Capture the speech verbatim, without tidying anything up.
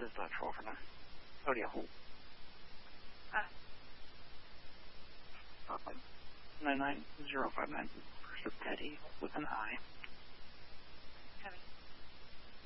is uh, twelve for nine. Audio. Ah. Uh, nine nine zero five nine. First of Teddy with an I.